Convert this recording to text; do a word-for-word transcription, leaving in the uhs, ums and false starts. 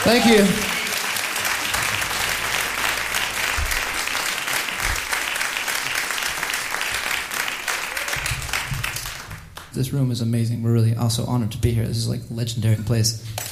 Thank you. This room is amazing. We're really also honored to be here. This is like a legendary place.